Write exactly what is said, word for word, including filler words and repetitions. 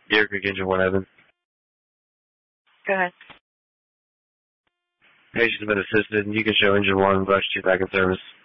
Deer Creek Engine one, Evan. Go ahead. Patient's been assisted, and you can show engine one and brush two back in service.